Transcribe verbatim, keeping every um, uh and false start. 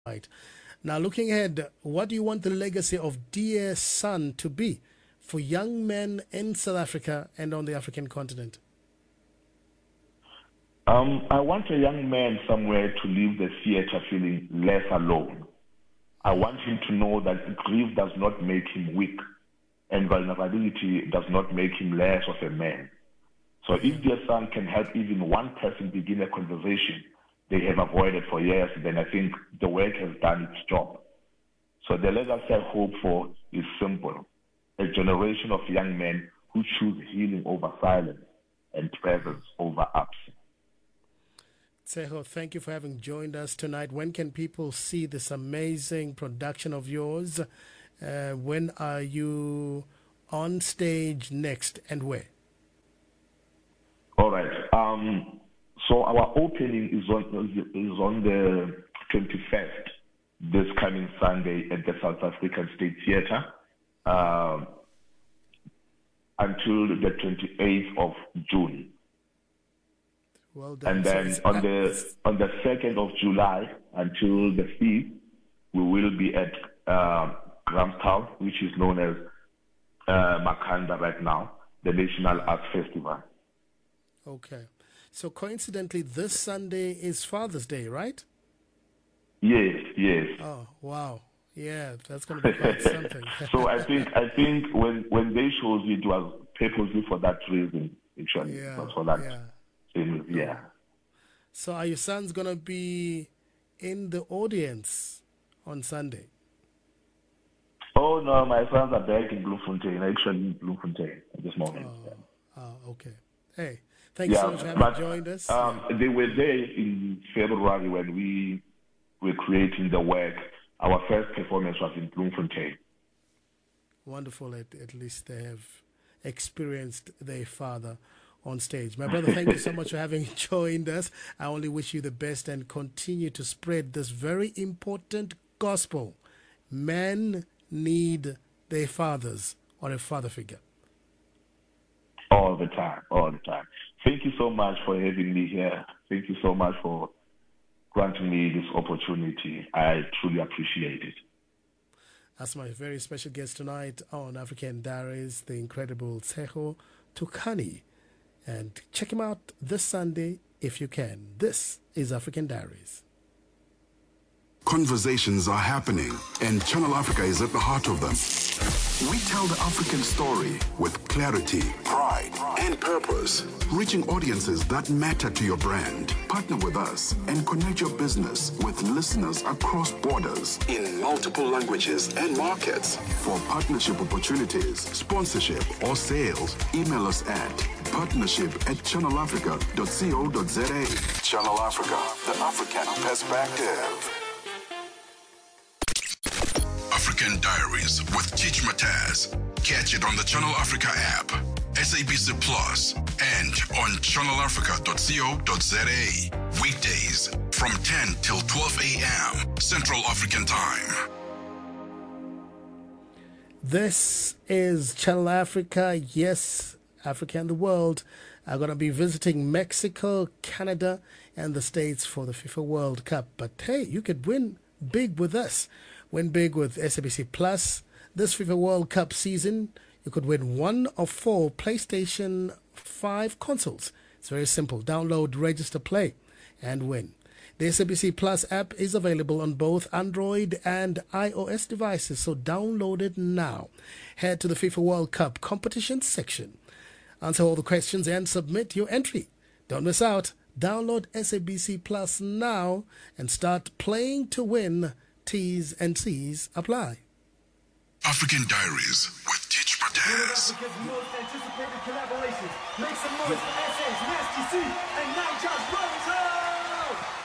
Right. Now, looking ahead, what do you want the legacy of Dear Son to be for young men in South Africa and on the African continent? Um, I want a young man somewhere to leave the theater feeling less alone. I want him to know that grief does not make him weak, and vulnerability does not make him less of a man. So if Dear Son can help even one person begin a conversation they have avoided for years, then I think the work has done its job. So the legacy I hope for is simple: a generation of young men who choose healing over silence and presence over absence. Tseho, thank you for having joined us tonight. When can people see this amazing production of yours? Uh, when are you on stage next and where? All right. Um, so our opening is on is on the twenty-first, this coming Sunday at the South African State Theatre, uh, until the twenty-eighth of June. Well done. And then so on the on the second of July until the fifth, we will be at uh, Grahamstown, which is known as uh, Makhanda right now, the National Arts Festival. Okay. So coincidentally, this Sunday is Father's Day, right? Yes, yes. Oh, wow. Yeah, that's going to be quite something. So I think I think when when they chose it was purposely for that reason, actually. Yeah, Not for that. yeah. Thing, yeah. So are your sons going to be in the audience on Sunday? Oh, no, my sons are back in Bloemfontein, actually in Bloemfontein at this moment. Oh, yeah. oh okay. Hey, thank yeah, you so much for having but, joined us. Um, they were there in February when we were creating the work. Our first performance was in Bloemfontein. Wonderful. At, at least they have experienced their father on stage. My brother, thank you so much for having joined us. I only wish you the best and continue to spread this very important gospel. Men need their fathers or a father figure. All the time, all the time. Thank you so much for having me here. Thank you so much for granting me this opportunity. I truly appreciate it. That's my very special guest tonight on African Diaries, the incredible Tseho Tukani. And check him out this Sunday if you can. This is African Diaries. Conversations are happening, and Channel Africa is at the heart of them. We tell the African story with clarity, pride, and purpose, reaching audiences that matter to your brand. Partner with us and connect your business with listeners across borders in multiple languages and markets. For partnership opportunities, sponsorship, or sales, email us at partnership at channel africa dot co dot za. Channel Africa, the African perspective. African Diaries with Teach Mataz. Catch it on the Channel Africa app, S A B C Plus, and on channel africa dot co dot za. Weekdays from ten till twelve a.m. Central African Time. This is Channel Africa. Yes, Africa and the world are going to be visiting Mexico, Canada, and the States for the FIFA World Cup. But hey, you could win big with us. Win big with S A B C Plus. This FIFA World Cup season, you could win one of four PlayStation five consoles. It's very simple. Download, register, play, and win. The S A B C Plus app is available on both Android and iOS devices, so download it now. Head to the FIFA World Cup competition section. Answer all the questions and submit your entry. Don't miss out. Download S A B C Plus now and start playing to win. T's and C's apply. African Diaries with Teach Mataz. Africa's most anticipated collaborations. Make some noise for S A's Nasty C and Nine Josh Brothers.